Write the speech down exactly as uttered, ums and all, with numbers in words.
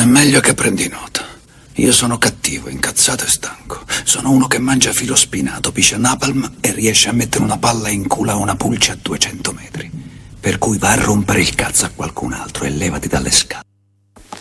È meglio che prendi nota. Io sono cattivo, incazzato e stanco. Sono uno che mangia filo spinato, piscia napalm e riesce a mettere una palla in culo a una pulce a duecento metri. Per cui va a rompere il cazzo a qualcun altro e levati dalle scale.